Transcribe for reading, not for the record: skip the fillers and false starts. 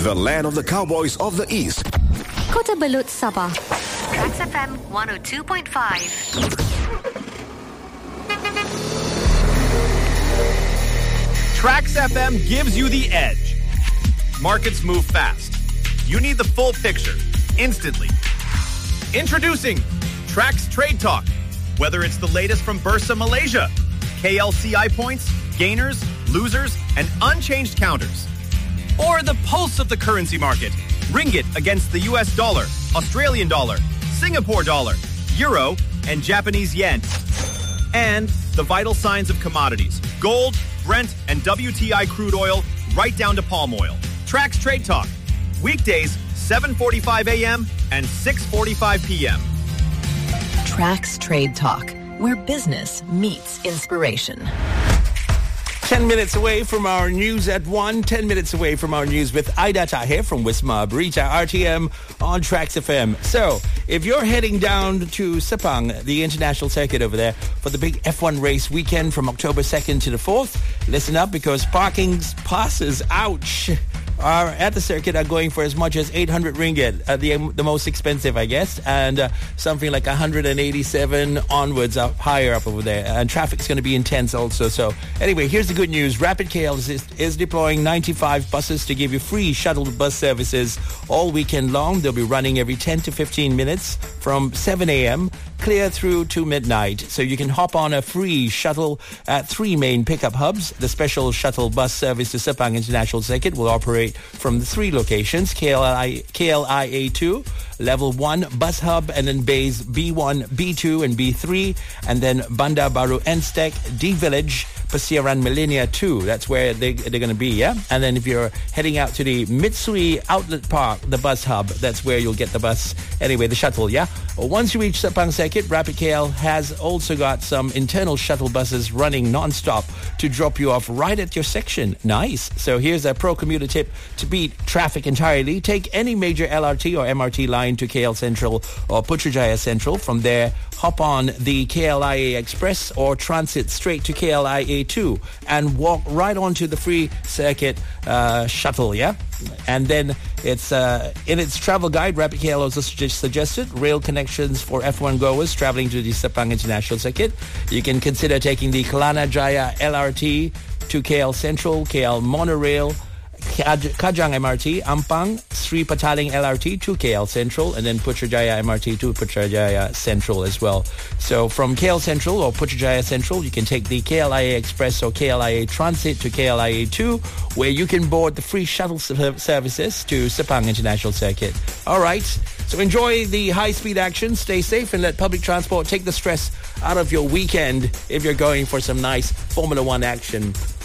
the land of the cowboys of the East. Kota Balut, Sabah. Tracks FM 102.5. Trax FM gives you the edge. Markets move fast. You need the full picture, instantly. Introducing Trax Trade Talk. Whether it's the latest from Bursa Malaysia, KLCI points, gainers, losers, and unchanged counters. Or the pulse of the currency market. Ringgit against the US dollar, Australian dollar, Singapore dollar, euro, and Japanese yen. And the vital signs of commodities. Gold, Brent, and WTI crude oil, right down to palm oil. Trax Trade Talk. Weekdays, 7:45 a.m. and 6:45 p.m. Trax Trade Talk, where business meets inspiration. 10 minutes away from our news at 1. 10 minutes away from our news with Aida Tahir from Wisma Berita RTM on Trax FM. So, if you're heading down to Sepang, the international circuit over there, for the big F1 race weekend from October 2nd to the 4th, listen up because parking passes, ouch, are at the circuit are going for as much as 800 ringgit, the most expensive, I guess, and something like 187 onwards, higher up over there. And traffic's going to be intense also. So anyway, here's the good news. Rapid KL is deploying 95 buses to give you free shuttle bus services all weekend long. They'll be running every 10 to 15 minutes from 7 a.m. clear through to midnight. So you can hop on a free shuttle at 3 main pickup hubs. The special shuttle bus service to Sepang International Circuit will operate from the 3 locations, KLIA 2, Level 1 bus hub, and then bays B1, B2, and B3, and then Bandar Baru Enstek, D Village, Pasiaran Millennia 2. That's where they're going to be, yeah? And then if you're heading out to the Mitsui Outlet Park, the bus hub, that's where you'll get the bus, anyway, the shuttle, yeah? Once you reach Sepang Circuit, Rapid KL has also got some internal shuttle buses running non-stop to drop you off right at your section. Nice. So here's a pro commuter tip to beat traffic entirely. Take any major LRT or MRT line to KL Central or Putrajaya Central. From there, hop on the KLIA Express or transit straight to KLIA 2 and walk right onto the free circuit shuttle, yeah? And then it's in its travel guide, Rapid KL also suggested rail connections for F1 goers traveling to the Sepang International Circuit. You can consider taking the Kelana Jaya LRT to KL Central, KL Monorail, Kajang MRT, Ampang, Sri Pataling LRT to KL Central, and then Putrajaya MRT to Putrajaya Central as well. So from KL Central or Putrajaya Central, you can take the KLIA Express or KLIA Transit to KLIA 2, where you can board the free shuttle services to Sepang International Circuit. All right, so enjoy the high-speed action, stay safe, and let public transport take the stress out of your weekend if you're going for some nice Formula One action.